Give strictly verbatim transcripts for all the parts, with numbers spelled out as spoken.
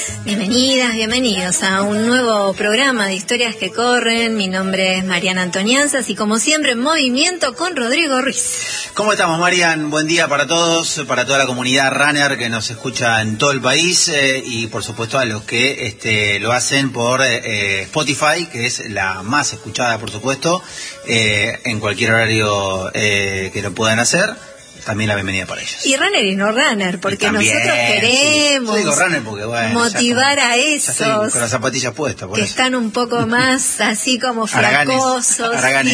Bienvenidas, bienvenidos a un nuevo programa de Historias que Corren. Mi nombre es Mariana Antonianzas y como siempre en movimiento con Rodrigo Ruiz. ¿Cómo estamos, Marian? Buen día para todos, para toda la comunidad runner que nos escucha en todo el país eh, y por supuesto a los que este, lo hacen por eh, Spotify, que es la más escuchada por supuesto, eh, en cualquier horario eh, que lo puedan hacer. También la bienvenida para ellos. Y runner y no runner, porque también, nosotros queremos sí. Yo digo runner porque, bueno, motivar como, a esos con las zapatillas puestas, por que eso. Están un poco más así como flacosos.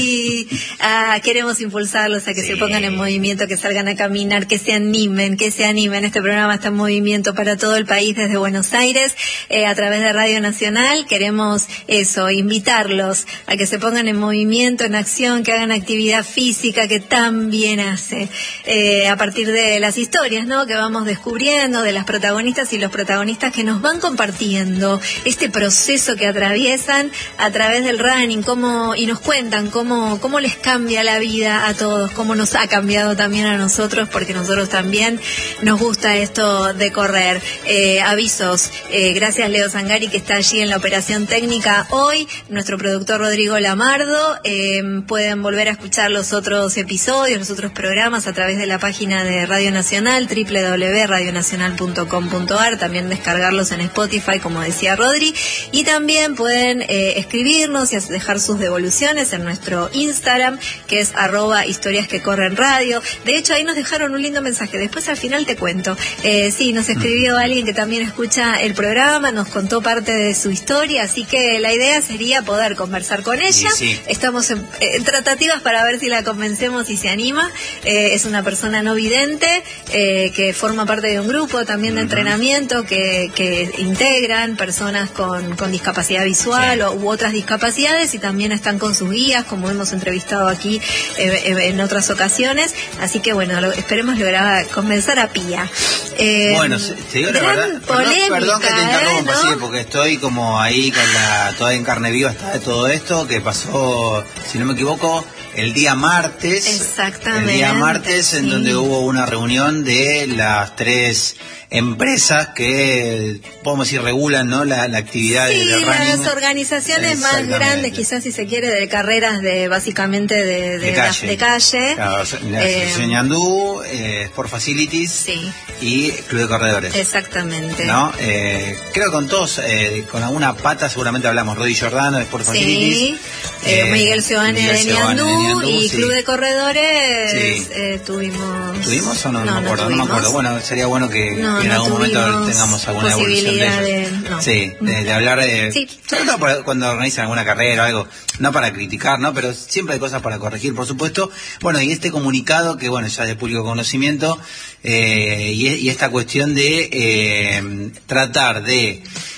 Y ah, queremos impulsarlos a que sí. se pongan en movimiento, que salgan a caminar, que se animen, que se animen. Este programa está en movimiento para todo el país desde Buenos Aires, eh, a través de Radio Nacional. Queremos eso, invitarlos a que se pongan en movimiento, en acción, que hagan actividad física que tan bien hace. Eh, Eh, a partir de las historias, ¿no?, que vamos descubriendo, de las protagonistas y los protagonistas que nos van compartiendo este proceso que atraviesan a través del running, cómo, y nos cuentan cómo, cómo les cambia la vida a todos, cómo nos ha cambiado también a nosotros, porque nosotros también nos gusta esto de correr. Eh, avisos, eh, gracias Leo Zangari que está allí en la operación técnica hoy, nuestro productor Rodrigo Lamardo. Eh, pueden volver a escuchar los otros episodios, los otros programas a través de la página de Radio Nacional, doble u doble u doble u punto radio nacional punto com punto a r, también descargarlos en Spotify, como decía Rodri, y también pueden eh, escribirnos y dejar sus devoluciones en nuestro Instagram, que es arroba historias que corren radio. De hecho, ahí nos dejaron un lindo mensaje, después al final te cuento. Eh, sí, nos escribió alguien que también escucha el programa, nos contó parte de su historia, así que la idea sería poder conversar con ella. Sí, sí. Estamos en, en tratativas para ver si la convencemos y se anima. Eh, es una persona no vidente, eh, que forma parte de un grupo también de uh-huh. entrenamiento que, que integran personas con, con discapacidad visual sí. o, u otras discapacidades, y también están con sus guías, como hemos entrevistado aquí eh, en otras ocasiones. Así que bueno, lo, esperemos lograr convencer a Pía. Eh, bueno, te digo la verdad, polémica, perdón, perdón que te interrumpa, ¿eh, ¿no? sí, porque estoy como ahí con la toda en carne viva está de todo esto que pasó, si no me equivoco, el día martes. Exactamente. El día martes, sí. en donde hubo una reunión de las tres empresas que, podemos decir, regulan, ¿no?, la, la actividad sí, del running. Las organizaciones más grandes, quizás, si se quiere, de carreras de, básicamente, de, de, de calle. De calle. Claro, la eh, Asociación Ñandú, eh, Sport Facilities sí. y Club de Corredores. Exactamente. ¿No? Eh, creo que con todos, eh, con alguna pata seguramente hablamos. Rodi Giordano de Sport Facilities. Sí. Eh, eh, Miguel Giovanni de Ñandú y sí. Club de Corredores. Sí. Eh, tuvimos... ¿Tuvimos o no? No, no me acuerdo, no, no me acuerdo. Bueno, sería bueno que, no, que en no algún momento tengamos alguna evolución de ellos. De, no. Sí, de, de hablar de... Sí. Sobre todo para, cuando organizan alguna carrera o algo, no para criticar, ¿no? Pero siempre hay cosas para corregir, por supuesto. Bueno, y este comunicado, que bueno, ya es de público conocimiento, eh, y, y esta cuestión de eh, tratar de...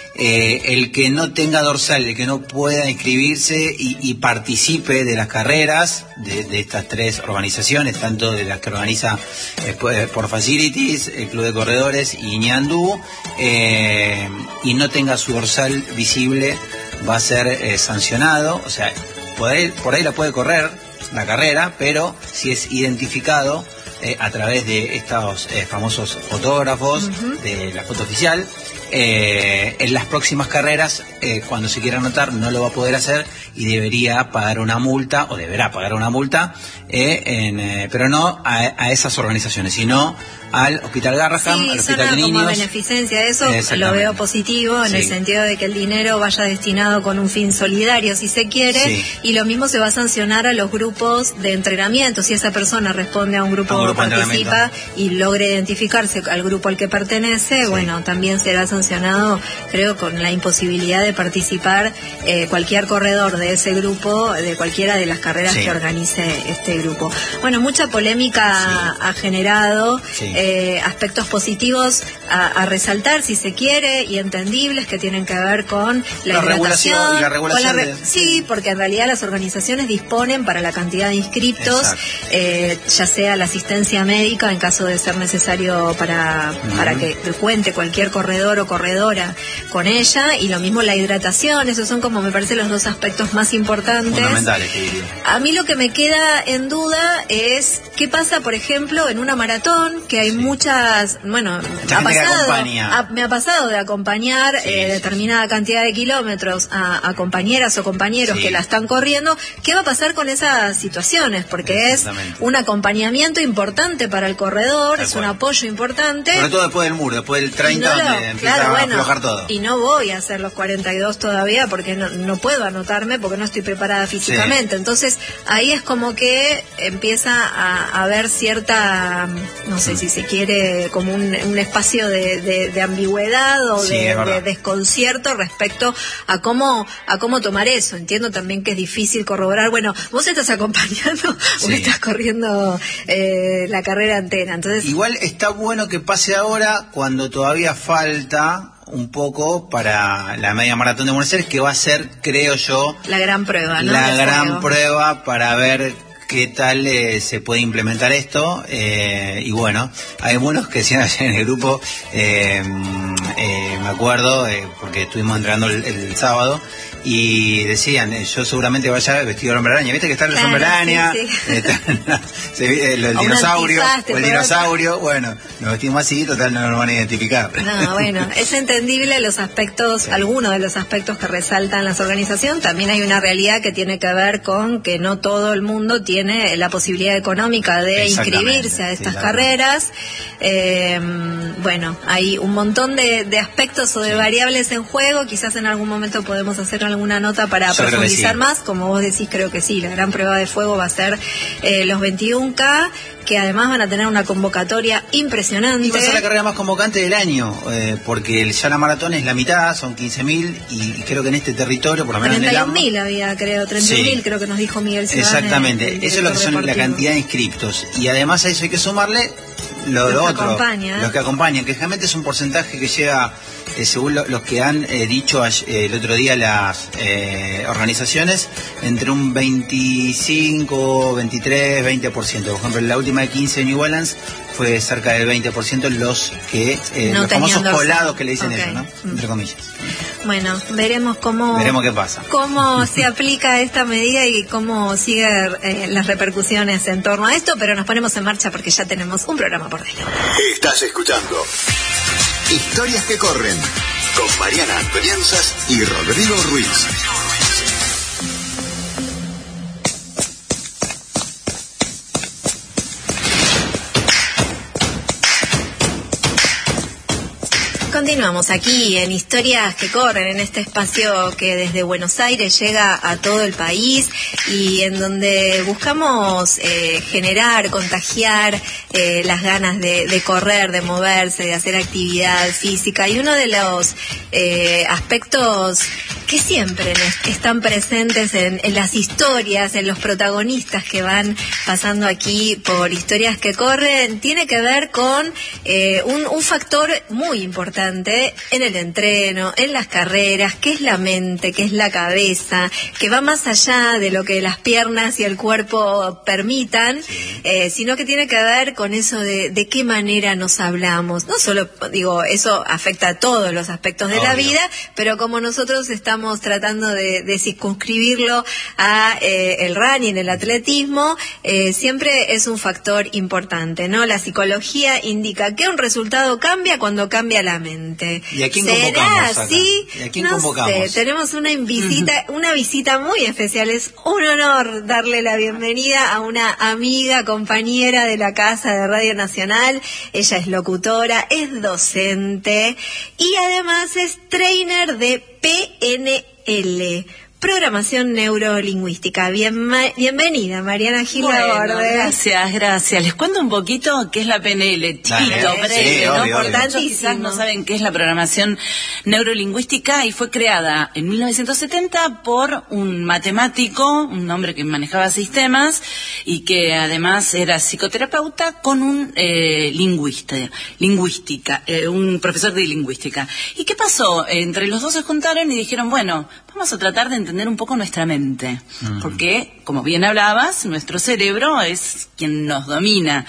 Eh, el que no tenga dorsal, el que no pueda inscribirse y, y participe de las carreras de, de estas tres organizaciones, tanto de las que organiza eh, por Facilities, el Club de Corredores y Ñandú, eh, y no tenga su dorsal visible, va a ser eh, sancionado. O sea, por ahí, por ahí la puede correr la carrera, pero si es identificado eh, a través de estos eh, famosos fotógrafos uh-huh. de la foto oficial, Eh, en las próximas carreras, eh, cuando se quiera anotar, no lo va a poder hacer y debería pagar una multa, o deberá pagar una multa, eh, en, eh, pero no a, a esas organizaciones, sino al Hospital Garraham, sí, al Hospital de Niños. Como beneficencia, eso lo veo positivo en sí. el sentido de que el dinero vaya destinado con un fin solidario, si se quiere, sí. y lo mismo se va a sancionar a los grupos de entrenamiento. Si esa persona responde a un grupo, que participa y logra identificarse al grupo al que pertenece, sí. bueno, también será sancionado, creo, con la imposibilidad de participar eh, cualquier corredor de ese grupo, de cualquiera de las carreras sí. que organice este grupo. Bueno, mucha polémica sí. ha generado, sí. eh, aspectos positivos a, a resaltar, si se quiere, y entendibles, que tienen que ver con la, la regulación, y la regulación la re- de... sí, porque en realidad las organizaciones disponen para la cantidad de inscriptos, eh, ya sea la asistencia médica en caso de ser necesario para, uh-huh. para que cuente cualquier corredor o corredora con ella, y lo mismo la hidratación. Esos son, como me parece, los dos aspectos más importantes. Fundamentales, sí. A mí lo que me queda en duda es qué pasa, por ejemplo, en una maratón, que hay sí. muchas, bueno, Mucha ha pasado, ha, me ha pasado de acompañar sí, eh, determinada sí. cantidad de kilómetros a, a compañeras o compañeros sí. que la están corriendo. ¿Qué va a pasar con esas situaciones? Porque es un acompañamiento importante para el corredor, es un apoyo importante. Sobre todo después del muro, después del treinta, no lo, donde empieza claro, a bueno, aflojar todo. Y no voy a hacer los cuarenta y dos todavía porque no, no puedo anotarme porque no estoy preparada físicamente. Sí. Entonces, ahí es como que empieza a haber cierta, no sé si se quiere, como un, un espacio de, de, de ambigüedad o sí, de, de desconcierto respecto a cómo a cómo tomar eso. Entiendo también que es difícil corroborar. Bueno, vos estás acompañando sí. o estás corriendo eh, la carrera entera. Entonces, igual está bueno que pase ahora cuando todavía falta un poco para la media maratón de Buenos Aires, que va a ser, creo yo, la gran prueba, ¿no? La gran prueba para ver qué tal eh, se puede implementar esto. Eh, y bueno, hay algunos que decían ayer en el grupo, eh, eh, me acuerdo, eh, porque estuvimos entrenando el, el sábado, y decían, eh, yo seguramente vaya vestido de hombre araña. ¿Viste que está el claro, hombre araña? Sí, sí. Está, se, el, el dinosaurio, o el dinosaurio, bueno, nos vestimos así, total no nos van a identificar. No, bueno, es entendible los aspectos, sí. algunos de los aspectos que resaltan las organizaciones. También hay una realidad que tiene que ver con que no todo el mundo tiene la posibilidad económica de inscribirse a estas sí, carreras. Eh, bueno, hay un montón de, de aspectos o de sí. variables en juego. Quizás en algún momento podemos hacer alguna nota para Yo profundizar sí. más. Como vos decís, creo que sí, la gran prueba de fuego va a ser eh, los veintiuno K, que además van a tener una convocatoria impresionante. Y va a ser la carrera más convocante del año, eh, porque ya la maratón es la mitad, son quince mil, y creo que en este territorio, por lo menos en el A M treinta y un mil había, creo, treinta y un mil sí. creo que nos dijo Miguel Ciudad. Exactamente, el, el eso es lo que son deportivo. La cantidad de inscriptos, y además a eso hay que sumarle lo, lo otro, acompaña. los que acompañan, que generalmente es un porcentaje que llega, eh, según lo, los que han eh, dicho eh, el otro día las eh, organizaciones, entre un veinticinco, veintitrés, veinte por ciento. Por ejemplo, en la última de quince de New Balance fue cerca del veinte por ciento los que eh, no los famosos colados que le dicen okay. ellos, ¿no? Entre comillas. Bueno, veremos cómo veremos qué pasa, cómo se aplica esta medida y cómo siguen eh, las repercusiones en torno a esto, pero nos ponemos en marcha porque ya tenemos un programa por delante. Estás escuchando Historias que corren con Mariana Antonianzas y Rodrigo Ruiz. Continuamos aquí en Historias que corren, en este espacio que desde Buenos Aires llega a todo el país y en donde buscamos eh, generar, contagiar eh, las ganas de, de correr, de moverse, de hacer actividad física. Y uno de los eh, aspectos que siempre están presentes en, en las historias, en los protagonistas que van pasando aquí por Historias que corren, tiene que ver con eh, un, un factor muy importante en el entreno, en las carreras, que es la mente, que es la cabeza, que va más allá de lo que las piernas y el cuerpo permitan, eh, sino que tiene que ver con eso de, de qué manera nos hablamos. No solo, digo, eso afecta a todos los aspectos de Obvio. La vida, pero como nosotros estamos tratando de, de circunscribirlo a eh, el running, el atletismo, eh, siempre es un factor importante, ¿no? La psicología indica que un resultado cambia cuando cambia la mente. ¿Y a quién convocamos acá? ¿Sí? ¿Y a quién no convocamos? Sé, tenemos una visita, una visita muy especial. Es un honor darle la bienvenida a una amiga, compañera de la Casa de Radio Nacional. Ella es locutora, es docente y además es trainer de P N L. Programación neurolingüística. Bien, bienvenida, Mariana Gil bueno, gracias, gracias. Les cuento un poquito qué es la P N L, chiquito, Dale, breve, sí, ¿no? Obvio, Por tanto, obvio. quizás no saben qué es la programación neurolingüística y fue creada en mil novecientos setenta por un matemático, un hombre que manejaba sistemas y que además era psicoterapeuta con un eh, lingüista, lingüística, eh, un profesor de lingüística. ¿Y qué pasó? Entre los dos se juntaron y dijeron, bueno, vamos a tratar de entender un poco nuestra mente, uh-huh. porque, como bien hablabas, nuestro cerebro es quien nos domina.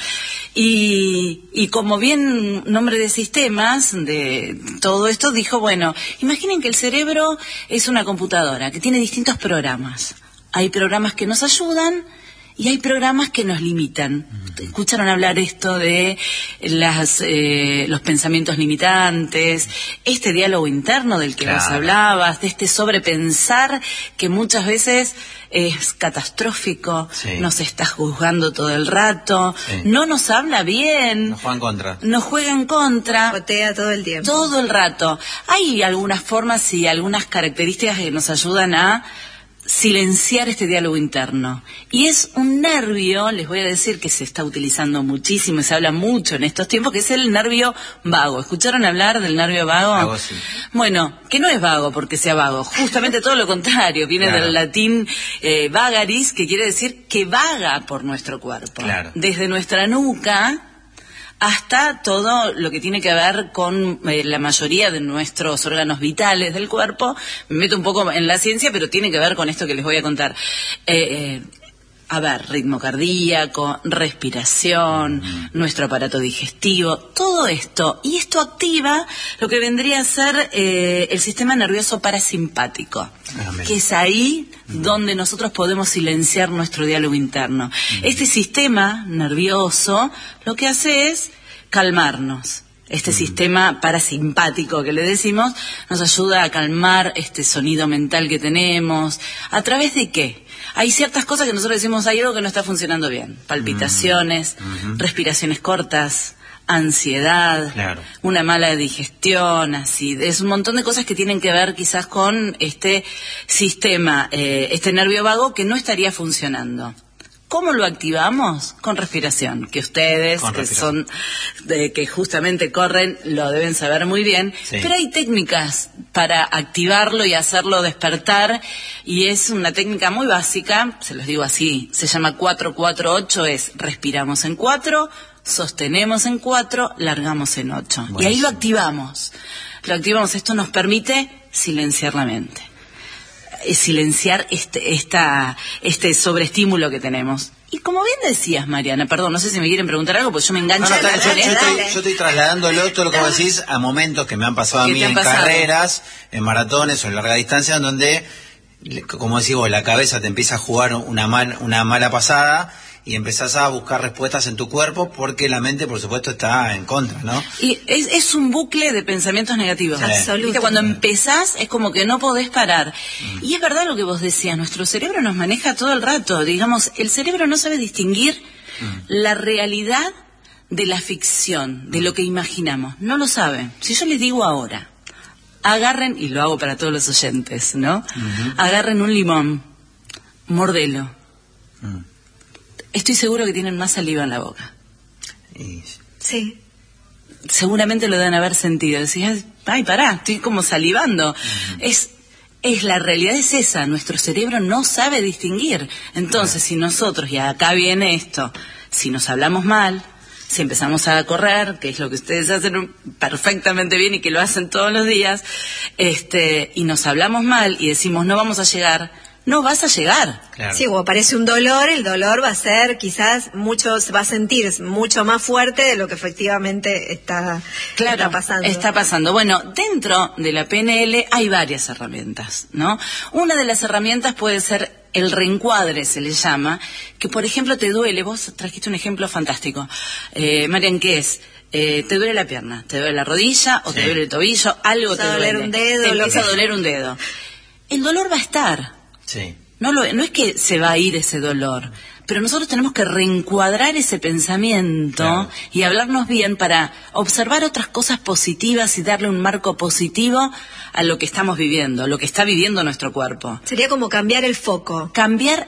Y, y como bien nombre de sistemas, de todo esto, dijo, bueno, imaginen que el cerebro es una computadora que tiene distintos programas. Hay programas que nos ayudan y hay programas que nos limitan. Escucharon hablar esto de las, eh, los pensamientos limitantes, este diálogo interno del que claro. vos hablabas, de este sobrepensar que muchas veces es catastrófico, sí. nos está juzgando todo el rato, sí. no nos habla bien, nos juega en contra, nos juega en contra, botea todo el tiempo, todo el rato. Hay algunas formas y algunas características que nos ayudan a silenciar este diálogo interno. Y es un nervio, les voy a decir que se está utilizando muchísimo y se habla mucho en estos tiempos, que es el nervio vago. ¿Escucharon hablar del nervio vago? Vago, sí. Bueno, que no es vago porque sea vago, justamente todo lo contrario, viene claro. del latín eh, vagaris, que quiere decir que vaga por nuestro cuerpo. Claro. Desde nuestra nuca hasta todo lo que tiene que ver con eh, la mayoría de nuestros órganos vitales del cuerpo. Me meto un poco en la ciencia, pero tiene que ver con esto que les voy a contar. Eh, eh, a ver, ritmo cardíaco, respiración, mm. nuestro aparato digestivo, todo esto. Y esto activa lo que vendría a ser eh, el sistema nervioso parasimpático, Amén. que es ahí mm. donde nosotros podemos silenciar nuestro diálogo interno. Mm. Este sistema nervioso lo que hace es calmarnos. Este mm. sistema parasimpático que le decimos nos ayuda a calmar este sonido mental que tenemos. ¿A través de qué? Hay ciertas cosas que nosotros decimos, hay algo que no está funcionando bien. Palpitaciones, mm. respiraciones cortas, ansiedad, claro. una mala digestión, así. Es un montón de cosas que tienen que ver quizás con este sistema, eh, este nervio vago que no estaría funcionando. ¿Cómo lo activamos? Con respiración, que ustedes, que son, de, que justamente corren, lo deben saber muy bien, sí. pero hay técnicas para activarlo y hacerlo despertar, y es una técnica muy básica, se los digo así, se llama cuatro cuatro ocho, es respiramos en cuatro, sostenemos en cuatro, largamos en ocho. Buenísimo. Y ahí lo activamos, lo activamos, esto nos permite silenciar la mente. Silenciar este, esta, este sobreestímulo que tenemos. Y como bien decías, Mariana, perdón, no sé si me quieren preguntar algo, porque yo me engancho. No, no, está, yo, yo, estoy, yo estoy trasladándolo, todo lo que vos decís, a momentos que me han pasado a mí en pasado? carreras, en maratones o en larga distancia, en donde, como decís vos, la cabeza te empieza a jugar una, mal, una mala pasada, y empezás a buscar respuestas en tu cuerpo porque la mente, por supuesto, está en contra, ¿no? Y es, es un bucle de pensamientos negativos. Sí. Absolutamente. Cuando empezás es como que no podés parar. Mm. Y es verdad lo que vos decías, nuestro cerebro nos maneja todo el rato. Digamos, el cerebro no sabe distinguir mm. la realidad de la ficción, de lo que imaginamos. No lo sabe. Si yo les digo ahora, agarren, y lo hago para todos los oyentes, ¿no? Mm-hmm. Agarren un limón, mordelo. Mm. Estoy seguro que tienen más saliva en la boca. Sí. Seguramente lo deben haber sentido. Decías, ay, pará, estoy como salivando. Uh-huh. Es, es la realidad es esa. Nuestro cerebro no sabe distinguir. Entonces, uh-huh. si nosotros, y acá viene esto, si nos hablamos mal, si empezamos a correr, que es lo que ustedes hacen perfectamente bien y que lo hacen todos los días, este, y nos hablamos mal y decimos no vamos a llegar, no vas a llegar. Claro. Sí, o aparece un dolor, el dolor va a ser quizás mucho, se va a sentir mucho más fuerte de lo que efectivamente está, claro, está pasando. Está pasando. Bueno, dentro de la P N L hay varias herramientas, ¿no? Una de las herramientas puede ser el reencuadre, se le llama, que por ejemplo te duele, vos trajiste un ejemplo fantástico. Eh, Marian, ¿qué es? Eh, te duele la pierna, te duele la rodilla o sí. te duele el tobillo, algo te, te duele. Doler un dedo, te empieza a doler un dedo. El dolor va a estar. Sí. No, lo, no es que se va a ir ese dolor, pero nosotros tenemos que reencuadrar ese pensamiento, claro, y hablarnos bien para observar otras cosas positivas y darle un marco positivo a lo que estamos viviendo, lo que está viviendo nuestro cuerpo. Sería como cambiar el foco. Cambiar